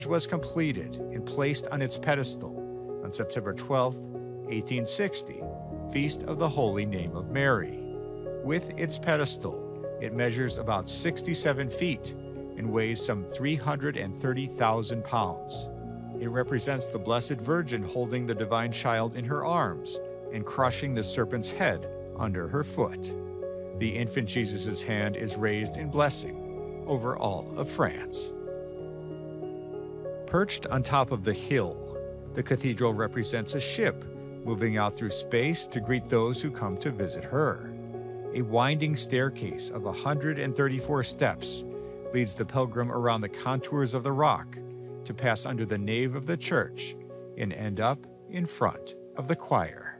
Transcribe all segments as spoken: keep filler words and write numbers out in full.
was completed and placed on its pedestal on September twelfth, eighteen sixty, Feast of the Holy Name of Mary. With its pedestal, it measures about sixty-seven feet and weighs some three hundred thirty thousand pounds. It represents the Blessed Virgin holding the divine child in her arms and crushing the serpent's head under her foot. The infant Jesus' hand is raised in blessing over all of France. Perched on top of the hill, the cathedral represents a ship moving out through space to greet those who come to visit her. A winding staircase of one hundred thirty-four steps leads the pilgrim around the contours of the rock to pass under the nave of the church and end up in front of the choir.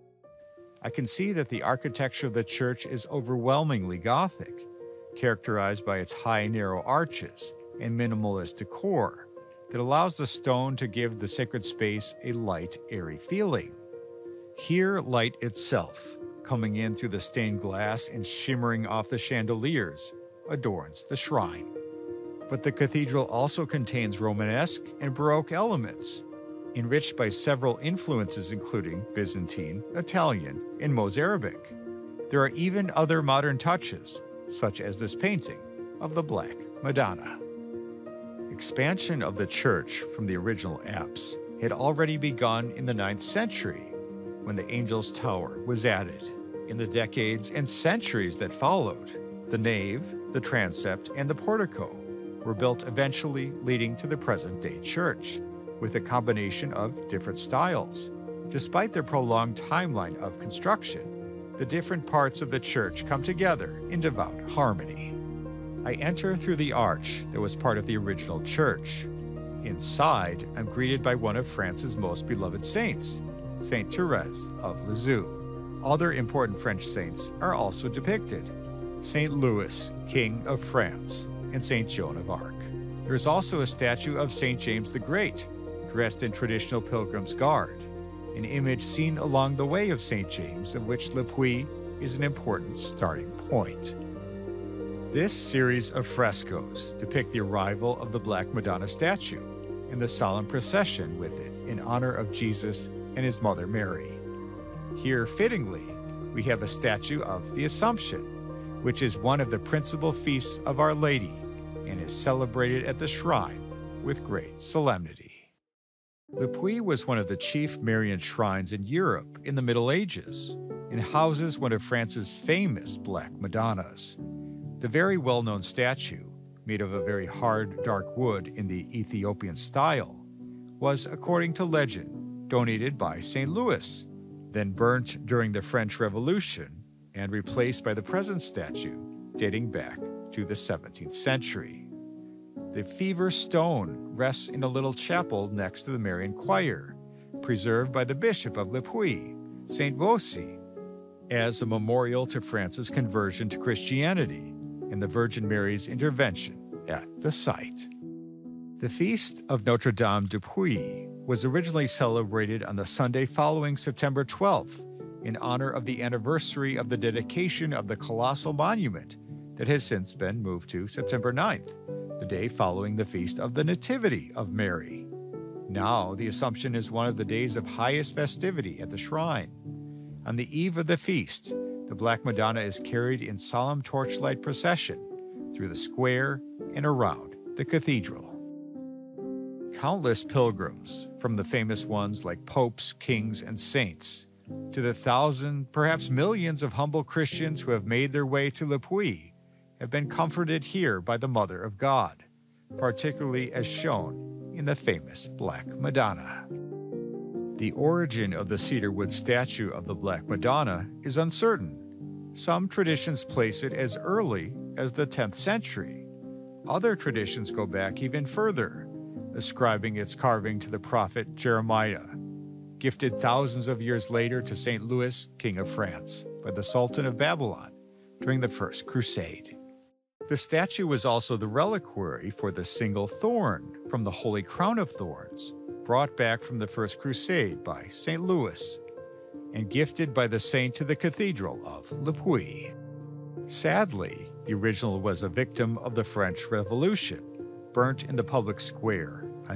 I can see that the architecture of the church is overwhelmingly Gothic, characterized by its high, narrow arches and minimalist decor that allows the stone to give the sacred space a light, airy feeling. Here, light itself, coming in through the stained glass and shimmering off the chandeliers, adorns the shrine. But the cathedral also contains Romanesque and Baroque elements, enriched by several influences including Byzantine, Italian, and Mozarabic. There are even other modern touches, such as this painting of the Black Madonna. Expansion of the church from the original apse had already begun in the ninth century, when the Angel's Tower was added. In the decades and centuries that followed, the nave, the transept, and the portico were built, eventually leading to the present-day church, with a combination of different styles. Despite their prolonged timeline of construction, the different parts of the church come together in devout harmony. I enter through the arch that was part of the original church. Inside, I'm greeted by one of France's most beloved saints, Saint Therese of Lisieux. Other important French saints are also depicted: Saint Louis, King of France, and Saint Joan of Arc. There is also a statue of Saint James the Great, dressed in traditional pilgrim's garb, an image seen along the way of Saint James, of which Le Puy is an important starting point. This series of frescoes depict the arrival of the Black Madonna statue and the solemn procession with it in honor of Jesus and his mother Mary. Here, fittingly, we have a statue of the Assumption, which is one of the principal feasts of Our Lady and is celebrated at the shrine with great solemnity. Le Puy was one of the chief Marian shrines in Europe in the Middle Ages and houses one of France's famous Black Madonnas. The very well-known statue, made of a very hard, dark wood in the Ethiopian style, was, according to legend, donated by Saint Louis, then burnt during the French Revolution and replaced by the present statue dating back to the seventeenth century. The Fever Stone rests in a little chapel next to the Marian choir, preserved by the Bishop of Le Puy, Saint Vossy, as a memorial to France's conversion to Christianity and the Virgin Mary's intervention at the site. The Feast of Notre Dame du Puy was originally celebrated on the Sunday following September twelfth in honor of the anniversary of the dedication of the colossal monument that has since been moved to September ninth, the day following the Feast of the Nativity of Mary. Now, the Assumption is one of the days of highest festivity at the shrine. On the eve of the feast, the Black Madonna is carried in solemn torchlight procession through the square and around the cathedral. Countless pilgrims, from the famous ones like popes, kings, and saints, to the thousand, perhaps millions of humble Christians who have made their way to Le Puy, have been comforted here by the Mother of God, particularly as shown in the famous Black Madonna. The origin of the cedarwood statue of the Black Madonna is uncertain. Some traditions place it as early as the tenth century. Other traditions go back even further, ascribing its carving to the prophet Jeremiah, gifted thousands of years later to Saint Louis, King of France, by the Sultan of Babylon during the First Crusade. The statue was also the reliquary for the single thorn from the Holy Crown of Thorns, brought back from the First Crusade by Saint Louis, and gifted by the saint to the Cathedral of Le Puy. Sadly, the original was a victim of the French Revolution, burnt in the public square